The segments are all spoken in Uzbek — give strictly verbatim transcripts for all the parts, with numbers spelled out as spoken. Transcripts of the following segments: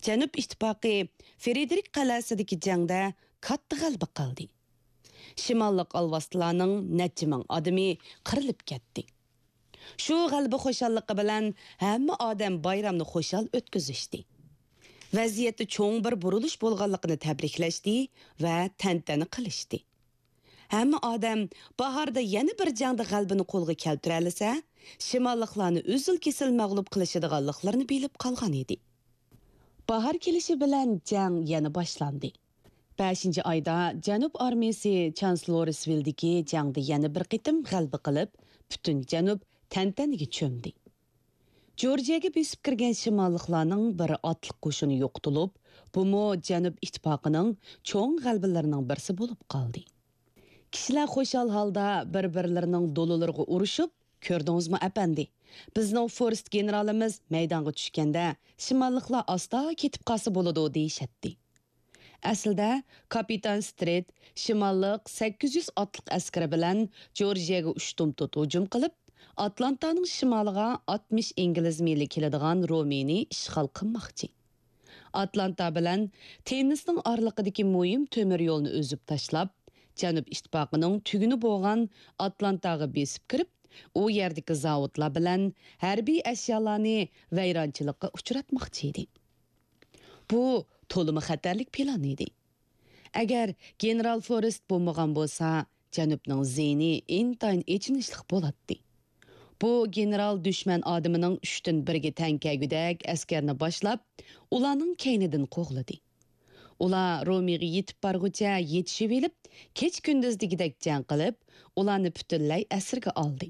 Janub ittifoqi Frederick qal'asidagi jangda katta g'alaba qildi. Shimollik alvastlarning necha ming odami qirilib ketdi. Shu g'alaba xo'shalligi bilan hamma odam bayramni xo'shal o'tkazishdi. Vaziyatda cho'ng bir burilish bo'lganligini tabriklashdi va tantana qilishdi. Hamma odam bahorda yana bir jangda g'alabani qo'lga keltira olsa, shimolliklarni uzil-kesil mag'lub qilishadiganliklarini bilib qolgan edi. Bahar kelishi bilan jang yana boshlandi. beshinchi oyda Janub armiyasi Chancellorsvildagi jangda yana bir qitim g'alaba qilib, butun Janub tantanaga cho'mdi. Jorjiyaga besib kirgan shimolliklarning bir otliq qo'shini yo'qotilib, bu Janub ittifoqining cho'ng g'alabalarining birisi bo'lib qoldi. Kishilar xo'shal holda bir-birlarining do'lilariga urushib, ko'rdingizmi apandi? Bizning Forest generalimiz maydonga tushganda shimolliklar asta ketib qolsa bo'ladi deyishatdi. Aslida kapitan Stret shimollik sakkiz yuz otliq askari bilan Jorjiyaga ushtumtut hujum qilib, Atlantaning shimoliga oltmish ingliz mili keladigan Romeni ishg'ol qilmoqchi. Atlanta bilan Tennisning oraliqidagi muhim temir yo'lni o'zib tashlab, Janub ittifoqining tuguni bo'lgan Atlantaga besib kirib, u yerdagi zavodlar bilan harbiy ashyolarni vayronchilikka uchratmoqchi edi. Bu to'limi xatarlik plan edi. Agar general Forrest bo'lmagan bo'lsa, Janubning zeyni intayin echinishlik bo'ladi. Bu general dushman odamining uchdan biriga tankagudak askarni boshlab, ularning keynidan qo'g'ladi. Ular Romiga yetib borguncha yetishib elib, kech kunduzdigidek jang qilib, ularni butunlay asirga oldi.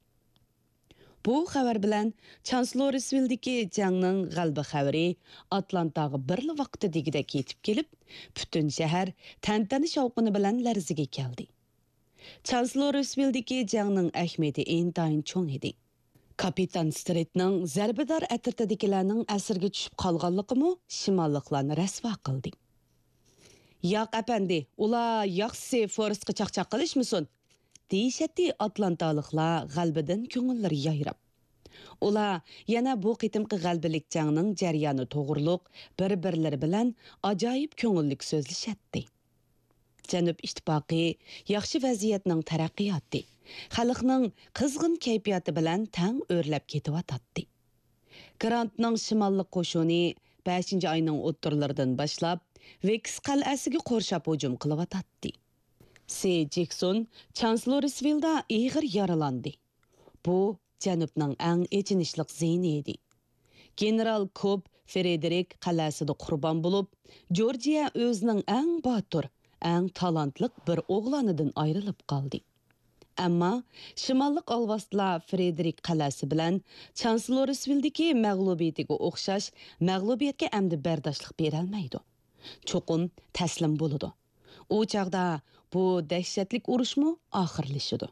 Bu xabar bilan Chancellorsvildagi jangning g'alaba xabari Atlantaga birli vaqtidagidek yetib kelib, butun shahar tantana shovqini bilan larziga keldi. Chancellorsvildagi jangning ahamiyati intayin cho'ng edi. Kapitan Stretning zarbador atratidagilarning asirga tushib qolganligi shimolliklarni rasvo qildi. Yo'q apandi, ular yaxshi Forestga chaqchaq qilishmisin? Deyishatdi Atlantaliklar g'albadan ko'ngillari yayrab. Ular yana bu qitimqi g'albalik jangning jarayoni to'g'riliq bir-birlari bilan ajoyib ko'ngillik so'zlashatdi. Janub ittifoqi yaxshi vaziyatning taraqqiyoti, xalqning qizg'in kayfiyati bilan tang o'rlab ketyotdi. Grantning shimollik qo'shini beshinchi oyning o'ttirlaridan boshlab Vex qal'asiga qo'rshab hujum qilyotdi. C. Jackson Chancellorsvildda ig'ir yaralandi. Bu Janubning eng echinishli zeyni edi. General Cobb Frederick qal'asida qurbon bo'lib, Jorjiya o'zining eng botur, eng talantli bir o'g'lonidan ayrilib qoldi. Ammo shimollik alvastlar Frederick qal'asi bilan Chancellorsvildagi mag'lubiyatiga o'xshash mag'lubiyatga amdi bardoshlik berolmaydi. Cho'qim taslim bo'ladi. U chaqda bu dahshatlik urushmu oxirlashadi.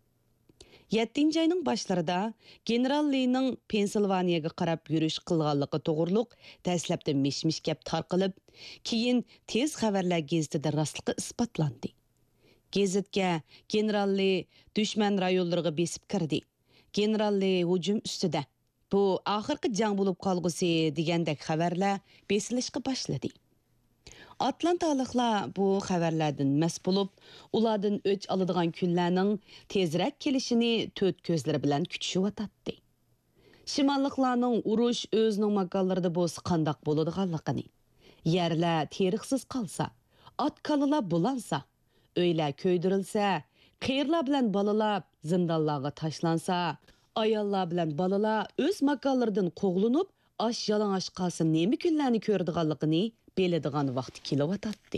yettinchi oyning boshlarida general Lee'ning Pensilvaniyaga qarab yurish qilganligi to'g'riliq dastlabda mish-mish gap tarqalib, keyin tez xabarlar gazetida rastligi isbotlandi. Gazetga general Lee dushman rayonlariga besib kirdi. General Lee hujum ustida. Bu oxirgi jang bo'lib qolgusi degandek xabarlar besilishga boshladi. Atlantaliklar bu xabarlardan mas bo'lib, ulardan o'ch oladigan kunlarning tezroq kelishini to'rt ko'zlari bilan kutishayotdi. Shimolliklarning urush o'zining makonlarida bo'lsa qandoq bo'ladiganligini, yerlar teriqsiz qolsa, ot kalalar bulansa, uylar ko'ydirilsa, qiyirlar bilan balalar zindonlarga tashlansa, ayollar bilan balalar o'z makonlaridan qo'g'linib, osh yalang'och qolsa nima kunlarni ko'radiganligini beladigan vaqt kelyotdi.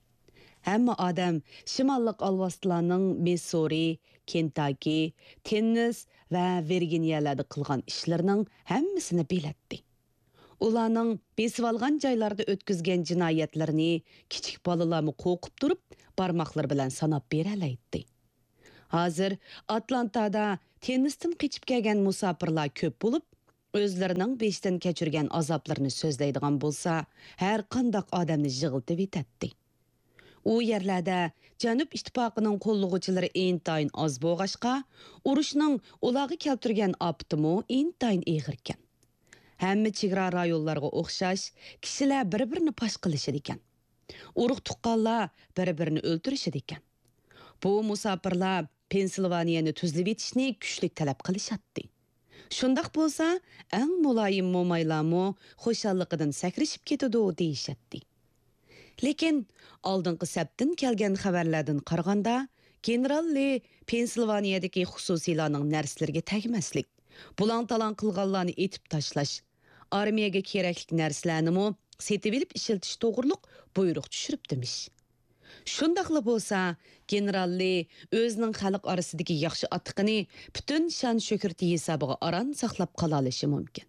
Hamma odam shimollik alvastlarning Missouri, Kentucky, Tennis va Virginiyalarda qilgan ishlarining hammasini biladi. Ularning besib olgan joylarda o'tkazgan jinoyatlarini kichik bolalarni qo'qib turib, barmoqlar bilan sanab beralaydi. Hozir Atlantada Tennisdan qochib kelgan musofirlar ko'p bo'lib, o'zlarining beshdan kechirgan azoblarini so'zlaydigan bo'lsa, har qanday odamni yig'iltib etadi. U yerlarda Janub ittifoqining qo'llovchilari intayin oz bo'lg'ashqa, urushning ularga keltirgan optimi intayin eg'irkan. Hamma chegara rayonlarga o'xshash kishilar bir-birini pash qilishadi ekan. Urug' tuqqanlar bir-birini o'ltirishadi ekan. Bu musofirlar Pensilvaniyani tuzlab etishni kuchlik talab qilishadi. Shundaq bo'lsa, eng muloyim mo'maylarmo xo'shalligidan sakrishib ketadi deyishadi. Lekin oldingi sabtdan kelgan xabarlardan qaraganda, general Li Pensilvaniyadagi xususiylarning narsalarga tegmaslik, bulang-talang qilganlarni etib tashlash, armiyaga kerakli narsalarni mo setib olib ishiltish to'g'riliq buyruq tushirib demish. Shundaqla bo'lsa, general Li o'zining xalq orasidagi yaxshi atiqini butun shon shukrati hisobiga aran saqlab qola olishi mumkin.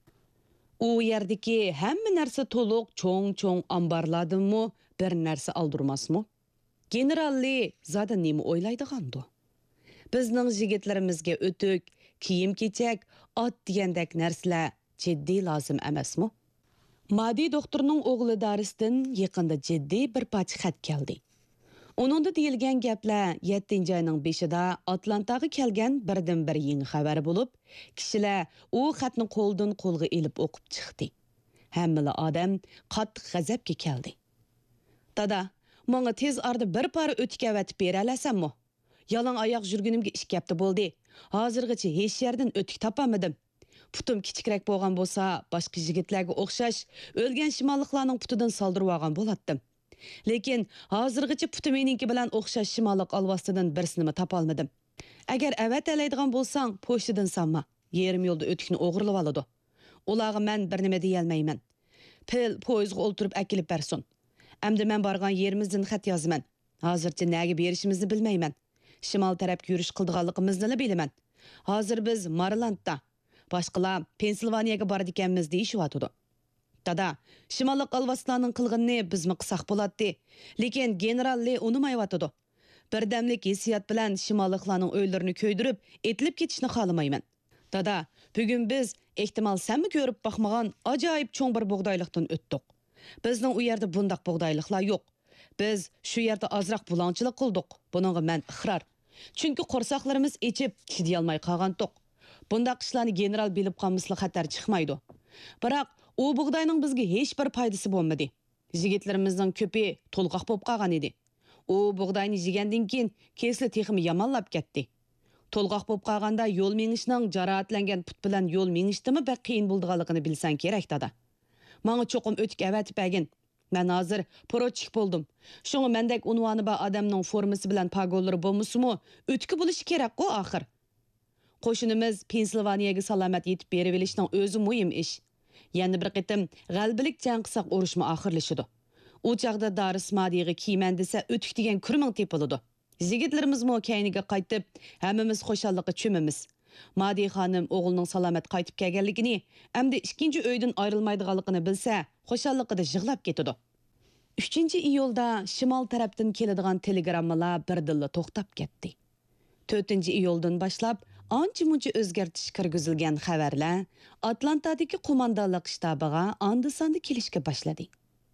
U yerdagi hamma narsa to'liq cho'ng-cho'ng ambarlardanmi bir narsa aldurmasmi? General Li zada nima o'ylaydigandi? Bizning yigitlarimizga o'tuk, kiyim-kechak, ot degandek narsalar jiddiy lozim emasmi? Madi doktorning o'g'li Darisdan yaqinda jiddiy bir parcha xat keldi. Uningda deyilgan gaplar yettinchi oyning beshida Atlantaga kelgan birdan bir yangi xabar bo'lib, kishilar u xatni qo'ldan qo'lga elib o'qib chiqdi. Hamma odam qattiq g'azabga keldi. Dada, menga tez arda bir para o'tik avatib bera olasanmi? Yalan oyoq yurgunimga ikki hafta bo'ldi. Hozirgacha hech yerdan o'tik topamadim. Putum kichikroq bo'lgan bo'lsa, boshqa yigitlarga o'xshash o'lgan shimolliklarning putidan soldirib olgan bo'latdim. Lekin hozirgacha putim meniki bilan o'xshash shimollik olvastidan birsini topa olmadim. Agar avat alaydigan bo'lsang, pochtadan sanma. Yerim yo'lda o'tikni o'g'irlab oladi. Ularga men bir nima deya olmayman. Pil poyizga o'ltirib akilib bersin. Endi men borgan yerimizdan xat yozaman. Hozircha nega berishimizni bilmayman. Shimol tarafga yurish qildiganligimizni bilaman. Hozir biz Marylandda, boshqalar Pensilvaniyaga boradi ekanmiz deyishyotdi. Dada, shimollik alvaslarning qilganini bizmi qilsak bo'ladi. Lekin general Li unumayotdi. Birdamlik hissiyat bilan shimolliklarning o'ylarini ko'ydirib, etilib ketishni xohlamayman. Dada, bugun biz ehtimol senmi ko'rib baxmagan ajoyib cho'ng bir bug'doylikdan o'tdik. Bizning u yerda bundaq bug'doyliklar yo'q. Biz shu yerda ozroq bulonchilik qildik. Buningga men iqror. Chunki qo'rsaqlarimiz echib, chiday olmay qolgandik. Bundaq ishlarni general bilib qolmaslik xatar chiqmaydi. Biroq u bug'doyning bizga hech bir foydasi bo'lmadi. Yigitlarimizning ko'pi to'lqoq bo'lib qolgan edi. U bug'doyni yegandan keyin kesli texmi yomonlab ketdi. To'lqoq bo'lib qolganda yo'l mengishning jarohatlangan put bilan yo'l mengishdimi bak qiyin bo'lganligini bilsan kerak dada. Menga cho'qim o'tik avatib bergin. Men hozir porochik bo'ldim. Shunga mendek unvoni bor odamning formasi bilan pagollari bo'lmasmi, o'tki bo'lishi kerak-ku oxir. Qo'shinimiz Pensilvaniyaga salomat yetib berib olishning o'zi muhim ish. Yana bir qitim g'albilik jang qilsak urushma oxirlashidi. U chaqda Daris Madiga kiyman desa o'tik degan kurming tepiladi. Yigitlarimiz mo kayniga qaytib, hammamiz xo'shallikqa cho'mamiz. Madi xonim o'g'lining salomat qaytib kelganligini, hamda ikkinchi uydan ayrilmaydiganligini bilsa, xo'shalligida yig'lab ketadi. uchinchi iyulda shimol tarafdan keladigan telegrammalar birdilla to'xtab ketdi. to'rtinchi iyuldan boshlab ancha-muncha o'zgartish kirgizilgan xabarlar Atlantadagi qo'mondonlik shtabiga andi-sandi kelishga boshladi.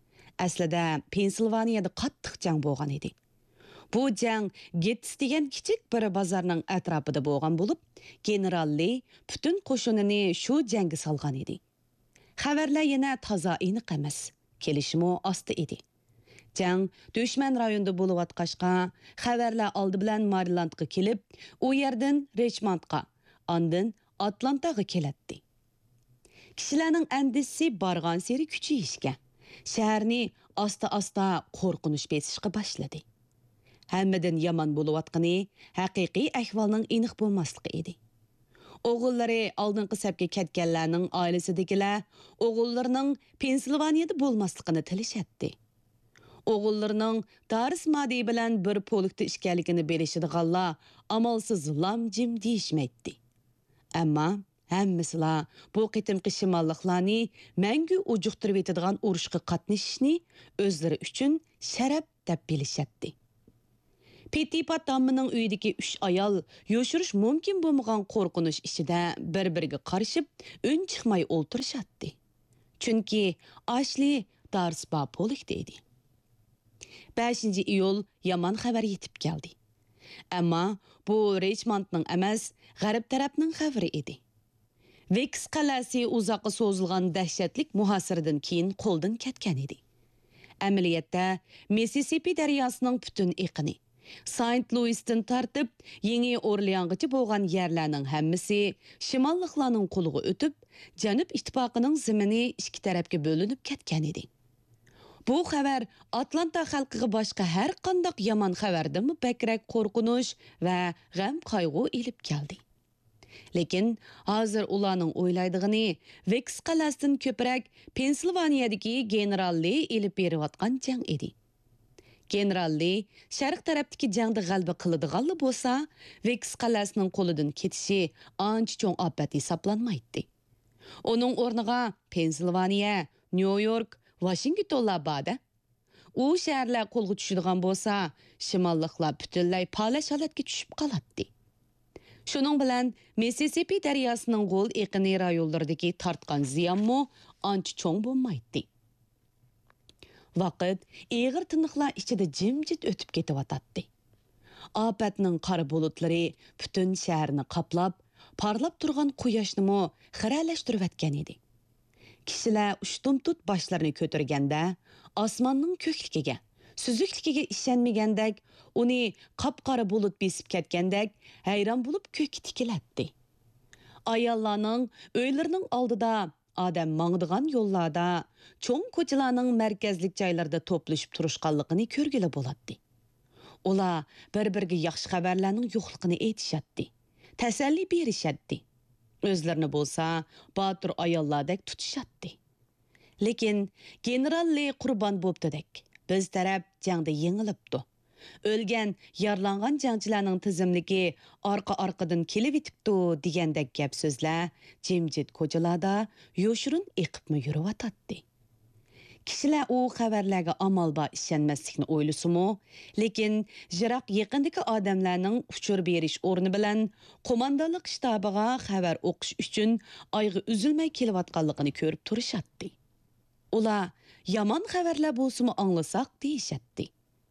Aslida Pensilvaniyada qattiq jang bo'lgan edi. Bu jang Gettis degan kichik bir bozorning atrofida bo'lgan bo'lib, general Li butun qo'shinini shu jangga solgan edi. Xabarlar yana toza aniq emas, kelishimi osti edi. Jang dushman rayonida bo'layotqashqa, xabarlar oldi bilan Marylandga kelib, u yerdan Richmondga, ondan Atlantaga keladi. Kishilarning andisi borgan seri kuchayishga, shaharni asta-asta qo'rqinish besishga boshladi. Hammadan yomon bo'layotgani haqiqiy ahvolning aniq bo'lmasligi edi. O'g'illari oldingi safga ketganlarning oilasidagilar o'g'illarining Pensilvaniyada bo'lmasligini tilashadi. O'g'illarining Daris Madi bilan bir polkda ishganligini bilishadiganlar amalsiz lam-jim deyishmaydi. Ammo hammasila bu qitimqi shimolliklarni mangu ujuqtirib etadigan urushga qatnashishni o'zlari uchun sharaf deb bilishadi. Petipat dammining uyidagi uch ayol yoshirish mumkin bo'lmagan qo'rqinish ichida bir-biriga qarshib, ön chiqmay o'ltirishadi. Chunki Ashli Darsba polkda edi. beshinchi iyul yomon xabar yetib keldi. Ammo bu Richmondning emas, g'arb tarafning xabari edi. Veks qalasi uzoqqa so'zilgan dahshatlik muhasiradan keyin qo'ldan ketgan edi. Amaliyotda Mississippi daryosining butun iqini Saint Louis'tan tartib Yangi Orleangacha bo'lgan yerlarning hammasi shimolliklarning qo'liga o'tib, Janub ittifoqining zimini ikki tarafga bo'linib ketgan edi. Bu xabar Atlanta xalqiga boshqa har qanday yomon xabardan bakrak qo'rqinish va g'am qayg'u elib keldi. Lekin hozir ularning o'ylaydigini Veks qalasidan ko'proq Pensilvaniyadagi general Lee elib berayotgan jang edi. General Lee sharq tarafdagi jangda g'alaba qiladiganli bo'lsa, Veks qalasining qo'lidan ketishi ancha cho'ng ofat hisoblanmaydi. Uning o'rniga Pensilvaniya, Nyu-York, Washingtonlar borda. U shaharlar qo'lga tushadigan bo'lsa, shimolliklar butunlay palash holatga tushib qoladi. Shuning bilan Mississippi daryosining g'o'l iqini rayonlaridagi tartgan ziyonmi ancha cho'ng bo'lmaydi. Vaqt eg'ir tiniqlar ichida jimjit o'tib ketyotdi. Ofatning qora bulutlari butun shaharni qoplab, parlab turgan quyoshni xiralashtirib o'tgan edi. Kishilar ushtumtut boshlarini ko'targanda, osmonning ko'kligiga, suzukligiga ishonmagandek, uni qop-qora bulut besib ketgandek, hayron bo'lib ko'kka tikilatdi. Ayollarning o'ylarining oldida, odam mangdigan yo'llarda, cho'ng ko'chalarning markazlik joylarida to'plashib turishganligini ko'rgili bo'ladi. Ular bir-biriga yaxshi xabarlarning yo'qligini aytishadi, tasalli berishadi. O'zlarini bo'lsa, botir ayollardek tutishadi. Lekin general Lee qurbon bo'ptidek. Biz taraf jangda yengilibdi. O'lgan, yaralangan jangchilarning tizimligi orqa-orqadan kelib yetibdi degandek gap so'zlar jimjit ko'chalarda yo'shirin eqibmi yuriyotdi. Kishilar u xabarlarga amal ba ishonmaslikni o'ylasimi, lekin jiroq yaqindagi odamlarning uchur berish o'rni bilan qo'mondonlik shtabiga xabar o'qish uchun oyga uzilmay kelayotganligini ko'rib turishadi. Ular yomon xabarlar bo'lsa-mu anglasak deyishadi.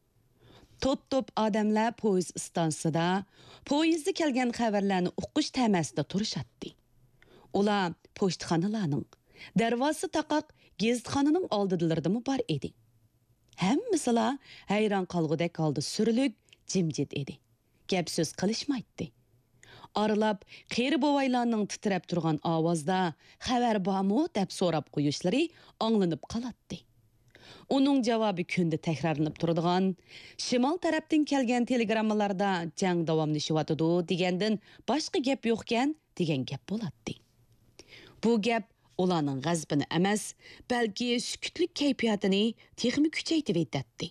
Top-top odamlar poyezd stansiyada poyezdda kelgan xabarlarni o'qish tamasida turishadi. Ular pochtxonalarning darvoza taqaq gezitxonaning oldilaridami bor edi. Hammasilar hayron qolgudek holda surilib, jimjit edi. Gap so'z qilishmaydi. Aralab, qeri bovaylarning titrab turgan ovozda xabar bormi deb so'rab qo'yishlari anglanib qoladi. Uning javobi kunda takrorlanib turadigan, shimol tarafdan kelgan telegrammalarda jang davomlashyapti degandan boshqa gap yo'qkan degan gap bo'ladi. Bu gap ularning g'azbini emas, balki sukutlik kayfiyatini texmi kuchaytirib etdi.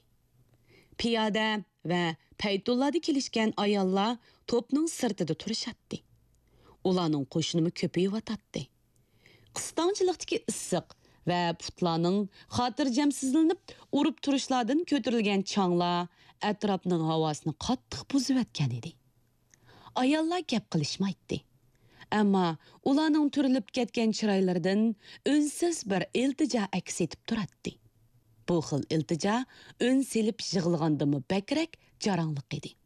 Piyoda va paytullarda kelishgan ayollar to'pning sirtida turishadi. Ularning qo'shinimi ko'payib-otadi. Qistonchilikdagi issiq va putlarning xotirjamsizlanib urib turishlardan ko'tarilgan changlar atrofning havosini qattiq buzib o'tgan edi. Ayollar gap qilishmaydi. Ammo ularning turilib ketgan chiroylaridan unsiz bir iltijo aks etib turadi. Bu xil iltijo un selib yig'ilgandimi bakrak jarangliq edi.